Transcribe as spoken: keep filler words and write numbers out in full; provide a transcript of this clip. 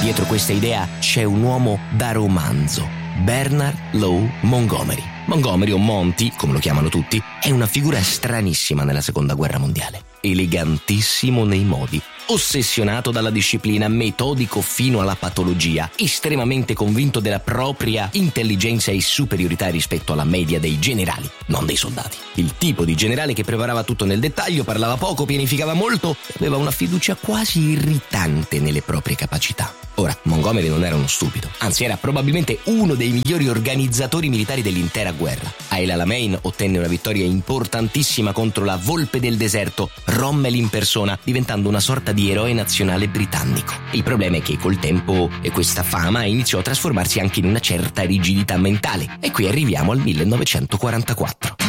Dietro questa idea c'è un uomo da romanzo, Bernard Law Montgomery. Montgomery, o Monty, come lo chiamano tutti, è una figura stranissima nella seconda guerra mondiale. Elegantissimo nei modi, ossessionato dalla disciplina, metodico fino alla patologia, estremamente convinto della propria intelligenza e superiorità rispetto alla media dei generali, non dei soldati. Il tipo di generale che preparava tutto nel dettaglio, parlava poco, pianificava molto e aveva una fiducia quasi irritante nelle proprie capacità. Ora, Montgomery non era uno stupido, anzi era probabilmente uno dei migliori organizzatori militari dell'intera guerra. A El Alamein ottenne una vittoria importantissima contro la volpe del deserto, Rommel in persona, diventando una sorta di eroe nazionale britannico. Il problema è che col tempo questa fama iniziò a trasformarsi anche in una certa rigidità mentale. E qui arriviamo al millenovecentoquarantaquattro.